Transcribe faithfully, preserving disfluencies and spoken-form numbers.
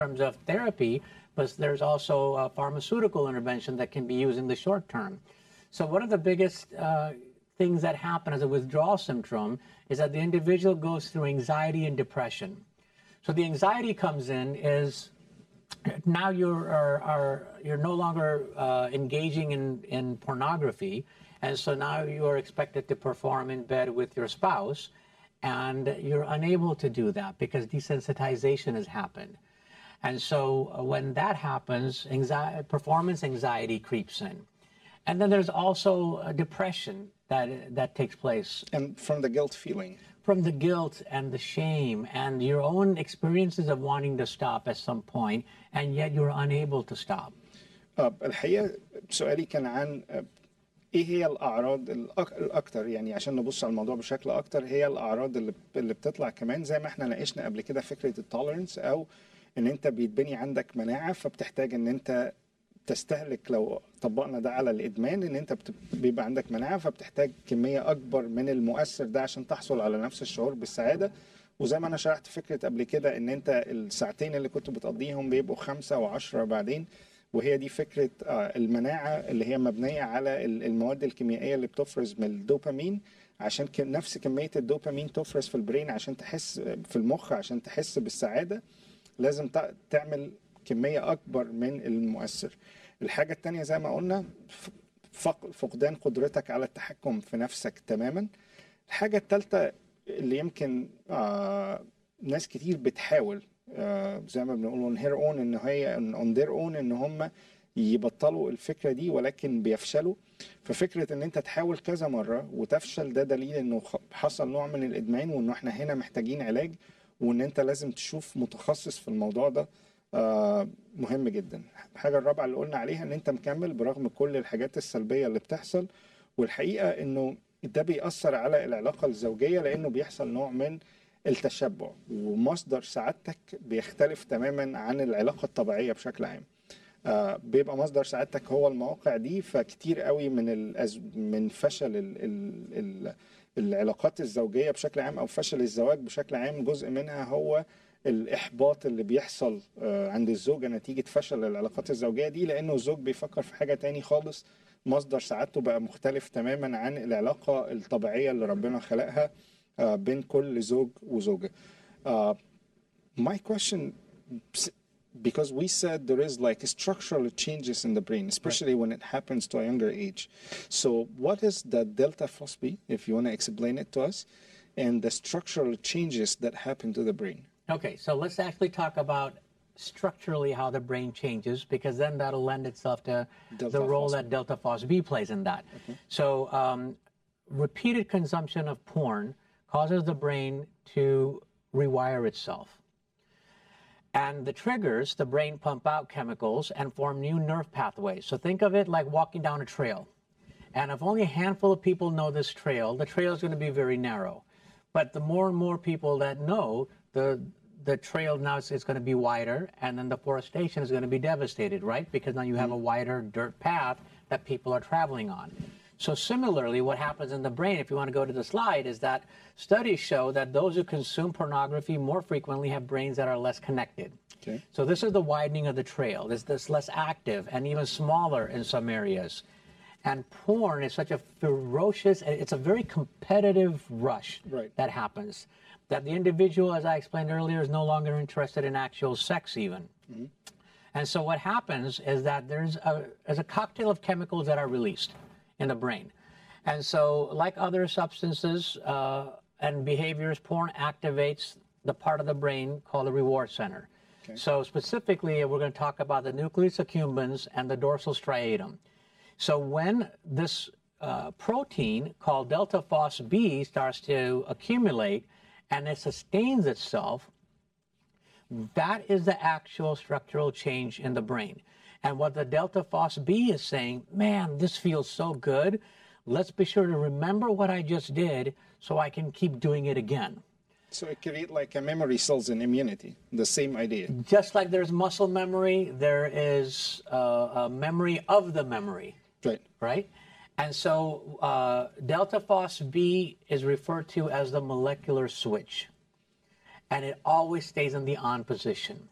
terms of therapy, but there's also uh, pharmaceutical intervention that can be used in the short term. So one of the biggest uh, things that happen as a withdrawal syndrome is that the individual goes through anxiety and depression. So the anxiety comes in is now you're are, are you're no longer uh, engaging in, in pornography, and so now you're expected to perform in bed with your spouse, and you're unable to do that because desensitization has happened. And so uh, when that happens, anxiety, performance anxiety creeps in. And then there's also uh, depression that that takes place. And from the guilt feeling. From the guilt and the shame and your own experiences of wanting to stop at some point, and yet you're unable to stop. آه، الحقيقة سؤالي كان عن آه، ايه هي الاعراض الأك- الاكتر، يعني عشان نبص على الموضوع بشكل اكتر، هي الاعراض اللي اللي بتطلع كمان زي ما احنا ناقشنا قبل كده فكرة التوليرنس، او ان انت بيتبني عندك مناعة فبتحتاج ان انت تستهلك. لو طبقنا ده على الادمان، ان انت بت- بيبقى عندك مناعة فبتحتاج كمية اكبر من المؤثر ده عشان تحصل على نفس الشعور بالسعادة. وزي ما انا شرحت فكرة قبل كده، ان انت الساعتين اللي كنت بتقضيهم بيبقوا خمسة وعشرة بعدين. وهي دي فكرة آه، المناعة اللي هي مبنية على ال- المواد الكيميائية اللي بتفرز من الدوبامين، عشان ك- نفس كمية الدوبامين تفرز في البرين عشان تحس في المخ عشان تحس بالسعادة. لازم تع- تعمل كمية أكبر من المؤثر. الحاجة التانية زي ما قلنا، ف- فق- فقدان قدرتك على التحكم في نفسك تماما. الحاجة التالتة اللي يمكن آه ناس كتير بتحاول آه زي ما بنقول on her own، ان هي on their own ان هم يبطلوا الفكرة دي ولكن بيفشلوا. ففكرة ان انت تحاول كذا مرة وتفشل ده دليل انه خ- حصل نوع من الادمان، وانه احنا هنا محتاجين علاج، وان انت لازم تشوف متخصص في الموضوع ده. آه مهم جدا. الحاجة الرابعة اللي قلنا عليها ان انت مكمل برغم كل الحاجات السلبية اللي بتحصل. والحقيقة انه ده بيأثر على العلاقة الزوجية، لانه بيحصل نوع من التشبع، ومصدر سعادتك بيختلف تماما عن العلاقة الطبيعية بشكل عام. آه، بيبقى مصدر سعادتك هو المواقع دي. فكتير قوي من الأز... من فشل ال... ال... ال... العلاقات الزوجية بشكل عام، او فشل الزواج بشكل عام، جزء منها هو الإحباط اللي بيحصل آه، عند الزوجة نتيجة فشل العلاقات الزوجية دي، لأنه الزوج بيفكر في حاجة تاني خالص. مصدر سعادته بقى مختلف تماما عن العلاقة الطبيعية اللي ربنا خلقها آه، بين كل زوج وزوجة. آه، My question, because we said there is like structural changes in the brain, especially when it happens to a younger age. So what is the delta phosphate, if you want to explain it to us, and the structural changes that happen to the brain? Okay, so let's actually talk about structurally how the brain changes, because then that'll lend itself to Delta the role phos- that delta phos B plays in that. So um, repeated consumption of porn causes the brain to rewire itself. And the triggers, the brain pump out chemicals and form new nerve pathways. So think of it like walking down a trail. And if only a handful of people know this trail, the trail is going to be very narrow. But the more and more people that know, the the trail now is, is going to be wider, and then the forestation is going to be devastated, right? Because now you have a wider dirt path that people are traveling on. So similarly, what happens in the brain, if you want to go to the slide, is that studies show that those who consume pornography more frequently have brains that are less connected. Okay. So this is the widening of the trail. It's this less active and even smaller in some areas. And porn is such a ferocious, it's a very competitive rush Right. that happens. That the individual, as I explained earlier, is no longer interested in actual sex even. Mm-hmm. And so what happens is that there's a, there's a cocktail of chemicals that are released in the brain. And so like other substances uh, and behaviors, porn activates the part of the brain called the reward center. Okay. So specifically, we're going to talk about the nucleus accumbens and the dorsal striatum. So when this uh, protein called delta phos B starts to accumulate and it sustains itself, that is the actual structural change in the brain. And what the delta phos B is saying, man, this feels so good. Let's be sure to remember what I just did so I can keep doing it again. So it creates like a memory cells and immunity, the same idea. Just like there's muscle memory, there is uh, a memory of the memory. Right. Right? And so uh, delta phos B is referred to as the molecular switch. And it always stays in the on position.